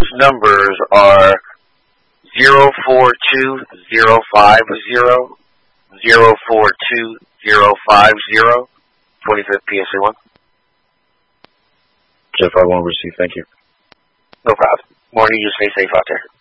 numbers are 042050, 042050, 25th PSA1. Jeff, I won't receive. Thank you. No problem. Morning, you stay safe out there.